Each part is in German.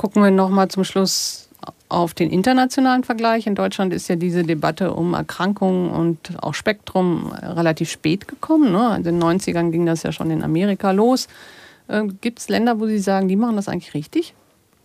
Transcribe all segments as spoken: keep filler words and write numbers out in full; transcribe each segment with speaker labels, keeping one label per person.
Speaker 1: Gucken wir nochmal zum Schluss auf den internationalen Vergleich. In Deutschland ist ja diese Debatte um Erkrankungen und auch Spektrum relativ spät gekommen. Ne? Also in den neunzigern ging das ja schon in Amerika los. Äh, Gibt es Länder, wo Sie sagen, die machen das eigentlich richtig?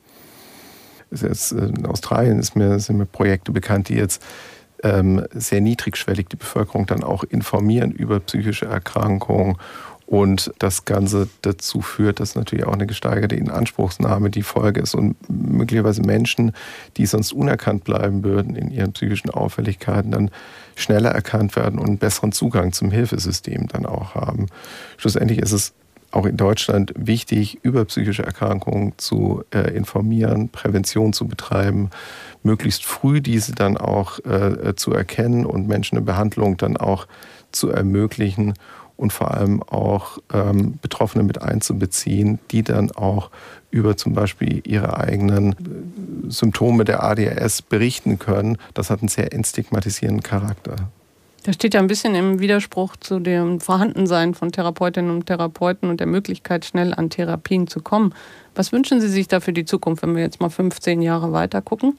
Speaker 2: Jetzt in Australien ist mir, sind mir Projekte bekannt, die jetzt ähm, sehr niedrigschwellig die Bevölkerung dann auch informieren über psychische Erkrankungen. Und das Ganze dazu führt, dass natürlich auch eine gesteigerte Inanspruchsnahme die Folge ist und möglicherweise Menschen, die sonst unerkannt bleiben würden in ihren psychischen Auffälligkeiten, dann schneller erkannt werden und einen besseren Zugang zum Hilfesystem dann auch haben. Schlussendlich ist es auch in Deutschland wichtig, über psychische Erkrankungen zu äh, informieren, Prävention zu betreiben, möglichst früh diese dann auch äh, zu erkennen und Menschen eine Behandlung dann auch zu ermöglichen und vor allem auch ähm, Betroffene mit einzubeziehen, die dann auch über zum Beispiel ihre eigenen Symptome der A D H S berichten können. Das hat einen sehr entstigmatisierenden Charakter.
Speaker 1: Das steht ja ein bisschen im Widerspruch zu dem Vorhandensein von Therapeutinnen und Therapeuten und der Möglichkeit, schnell an Therapien zu kommen. Was wünschen Sie sich da für die Zukunft, wenn wir jetzt mal fünfzehn Jahre weiter gucken?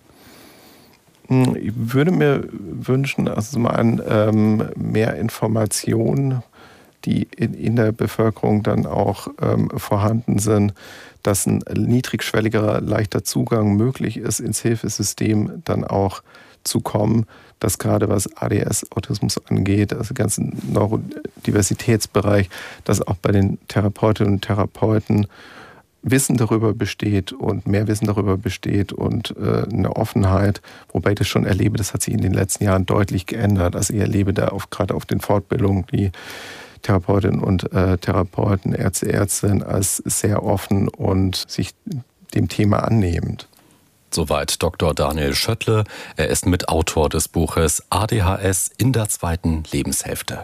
Speaker 2: Ich würde mir wünschen, also zum einen ähm, mehr Informationen, die in, in der Bevölkerung dann auch ähm, vorhanden sind, dass ein niedrigschwelligerer, leichter Zugang möglich ist, ins Hilfesystem dann auch zu kommen, dass gerade was A D S, Autismus angeht, also den ganzen Neurodiversitätsbereich, dass auch bei den Therapeutinnen und Therapeuten Wissen darüber besteht und mehr Wissen darüber besteht und äh, eine Offenheit, wobei ich das schon erlebe, das hat sich in den letzten Jahren deutlich geändert. Also ich erlebe da auf, gerade auf den Fortbildungen die Therapeutinnen und äh, Therapeuten, Ärzte, Ärztinnen als sehr offen und sich dem Thema annehmend.
Speaker 3: Soweit Doktor Daniel Schöttle. Er ist Mitautor des Buches A D H S in der zweiten Lebenshälfte.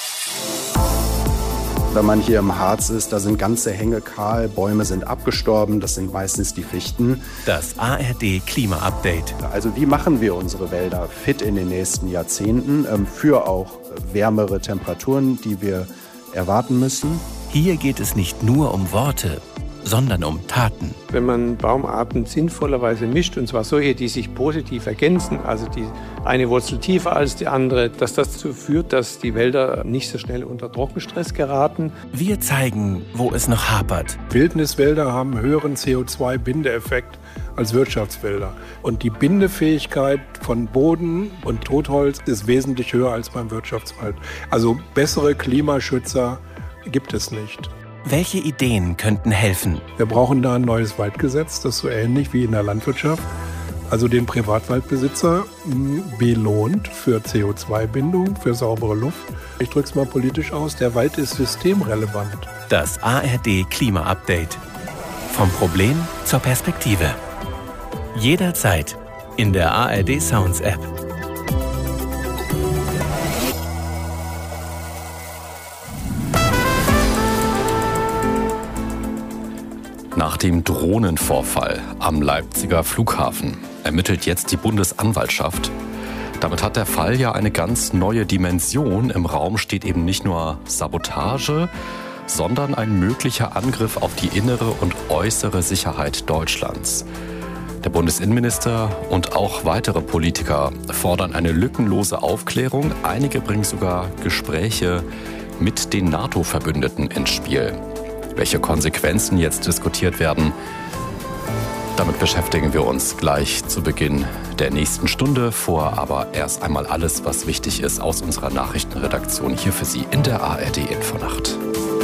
Speaker 4: Wenn man hier im Harz ist, da sind ganze Hänge kahl, Bäume sind abgestorben, das sind meistens die Fichten.
Speaker 5: Das A R D Klima-Update.
Speaker 4: Also wie machen wir unsere Wälder fit in den nächsten Jahrzehnten für auch wärmere Temperaturen, die wir erwarten müssen?
Speaker 5: Hier geht es nicht nur um Worte, sondern um Taten.
Speaker 6: Wenn man Baumarten sinnvollerweise mischt, und zwar solche, die sich positiv ergänzen, also die eine Wurzel tiefer als die andere, dass das dazu führt, dass die Wälder nicht so schnell unter Trockenstress geraten.
Speaker 5: Wir zeigen, wo es noch hapert.
Speaker 7: Wildniswälder haben einen höheren C O zwei Bindeeffekt als Wirtschaftswälder. Und die Bindefähigkeit von Boden und Totholz ist wesentlich höher als beim Wirtschaftswald. Also bessere Klimaschützer gibt es nicht.
Speaker 5: Welche Ideen könnten helfen?
Speaker 7: Wir brauchen da ein neues Waldgesetz, das so ähnlich wie in der Landwirtschaft, also den Privatwaldbesitzer belohnt für C O zwei Bindung, für saubere Luft. Ich drücke es mal politisch aus, der Wald ist systemrelevant.
Speaker 5: Das A R D Klima-Update. Vom Problem zur Perspektive. Jederzeit in der A R D Sounds App.
Speaker 3: Nach dem Drohnenvorfall am Leipziger Flughafen ermittelt jetzt die Bundesanwaltschaft. Damit hat der Fall ja eine ganz neue Dimension. Im Raum steht eben nicht nur Sabotage, sondern ein möglicher Angriff auf die innere und äußere Sicherheit Deutschlands. Der Bundesinnenminister und auch weitere Politiker fordern eine lückenlose Aufklärung. Einige bringen sogar Gespräche mit den NATO-Verbündeten ins Spiel. Welche Konsequenzen jetzt diskutiert werden, damit beschäftigen wir uns gleich zu Beginn der nächsten Stunde. Vor aber erst einmal alles, was wichtig ist aus unserer Nachrichtenredaktion hier für Sie in der A R D Infonacht.